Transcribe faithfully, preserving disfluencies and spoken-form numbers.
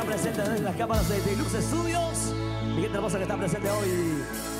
presente en las cámaras de Deluxe Studios. Mi gente hermosa que está presente hoy